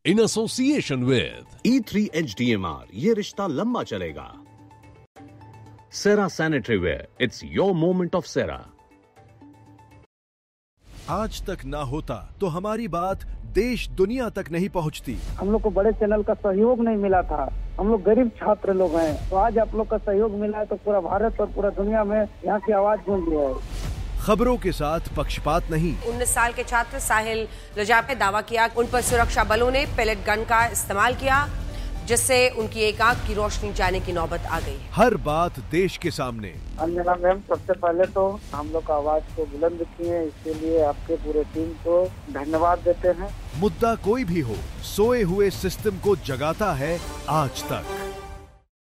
in association with E3 HDMR, ये रिश्ता लंबा चलेगा। सेरा sanitary ware, it's your moment of सेरा। आज तक ना होता तो हमारी बात देश दुनिया तक नहीं पहुंचती। हम लोग को बड़े चैनल का सहयोग नहीं मिला था, हम लोग गरीब छात्र लोग हैं, तो आज आप लोग का सहयोग मिला है तो पूरा भारत और पूरा दुनिया में यहाँ की आवाज गूंज रही है। खबरों के साथ पक्षपात नहीं। 19 साल के छात्र साहिल लजाब ने दावा किया उन पर सुरक्षा बलों ने पेलेट गन का इस्तेमाल किया, जिससे उनकी एक आंख की रोशनी जाने की नौबत आ गई। हर बात देश के सामने। अंजना मैम, सबसे पहले तो हम लोग आवाज को बुलंद किए, इसके लिए आपके पूरे टीम को धन्यवाद देते हैं। मुद्दा कोई भी हो, सोए हुए सिस्टम को जगाता है आज तक।